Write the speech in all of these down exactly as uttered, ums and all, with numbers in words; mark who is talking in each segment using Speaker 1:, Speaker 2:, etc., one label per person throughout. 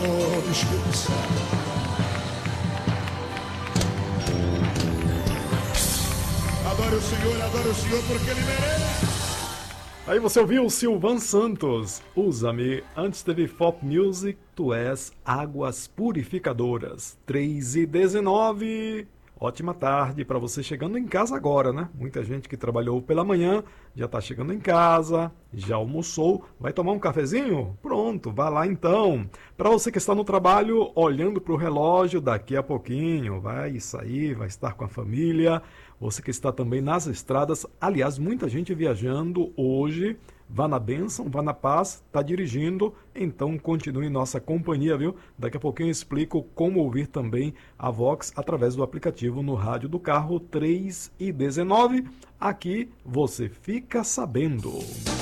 Speaker 1: Oh, Espírito Santo. Adore o Senhor, adore o Senhor porque Ele merece.
Speaker 2: Aí você ouviu Silvan Santos, Usa-me. Antes teve Pop Music, Tu És Águas Purificadoras. três e dezenove. Ótima tarde para você chegando em casa agora, né? Muita gente que trabalhou pela manhã já está chegando em casa, já almoçou, vai tomar um cafezinho? Pronto, vá lá então. Para você que está no trabalho, olhando para o relógio, daqui a pouquinho vai sair, vai estar com a família. Você que está também nas estradas, aliás, muita gente viajando hoje. Vá na bênção, vá na paz, está dirigindo, então continue em nossa companhia, viu? Daqui a pouquinho eu explico como ouvir também a Vox através do aplicativo no rádio do carro. Três e dezenove. Aqui você fica sabendo.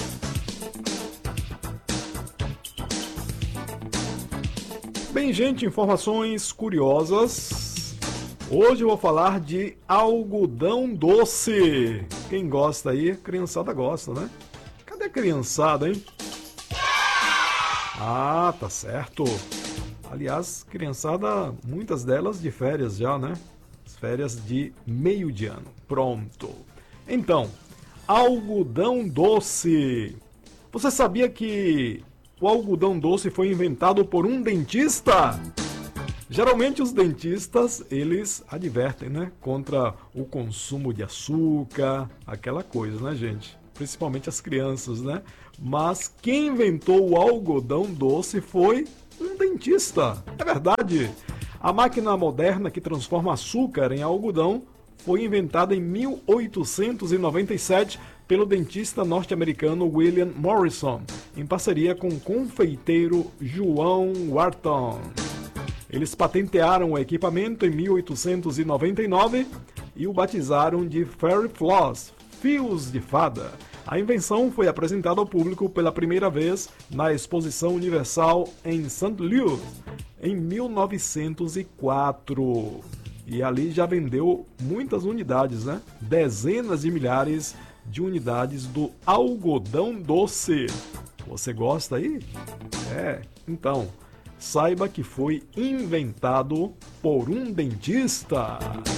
Speaker 2: Bem, gente, informações curiosas. Hoje eu vou falar de algodão doce. Quem gosta aí, criançada gosta, né? Cadê a criançada, hein? Ah, tá certo. Aliás, criançada, muitas delas de férias já, né? As férias de meio de ano. Pronto. Então, algodão doce. Você sabia que o algodão doce foi inventado por um dentista? Geralmente os dentistas, eles advertem, né? Contra o consumo de açúcar, aquela coisa, né, gente? Principalmente as crianças, né? Mas quem inventou o algodão doce foi um dentista. É verdade. A máquina moderna que transforma açúcar em algodão foi inventada em mil oitocentos e noventa e sete pelo dentista norte-americano William Morrison, em parceria com o confeiteiro João Wharton. Eles patentearam o equipamento em mil oitocentos e noventa e nove e o batizaram de Fairy Floss, fios de fada. A invenção foi apresentada ao público pela primeira vez na Exposição Universal em Saint Louis, em mil novecentos e quatro. E ali já vendeu muitas unidades, né? Dezenas de milhares de unidades do algodão doce. Você gosta aí? É, então, saiba que foi inventado por um dentista.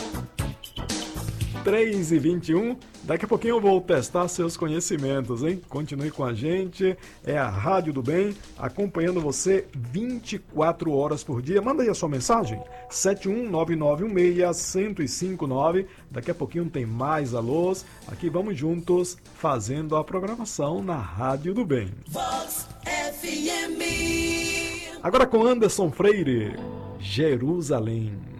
Speaker 2: três e vinte e um. Daqui a pouquinho eu vou testar seus conhecimentos, hein? Continue com a gente. É a Rádio do Bem, acompanhando você vinte e quatro horas por dia. Manda aí a sua mensagem. sete um nove nove um seis, um zero cinco nove. Daqui a pouquinho tem mais alôs. Aqui vamos juntos fazendo a programação na Rádio do Bem.
Speaker 3: Vox F M.
Speaker 2: Agora com Anderson Freire, Jerusalém.